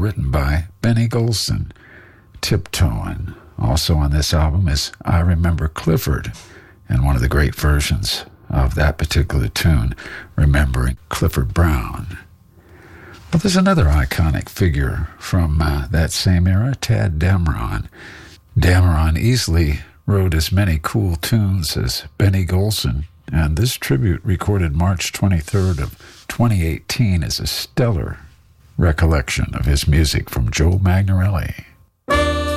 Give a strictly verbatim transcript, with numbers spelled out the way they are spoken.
written by Benny Golson, Tiptoeing. Also on this album is I Remember Clifford, and one of the great versions of that particular tune, Remembering Clifford Brown. Well, there's another iconic figure from uh, that same era, Tadd Dameron. Dameron easily wrote as many cool tunes as Benny Golson, and this tribute, recorded March twenty-third of twenty eighteen, is a stellar recollection of his music from Joe Magnarelli.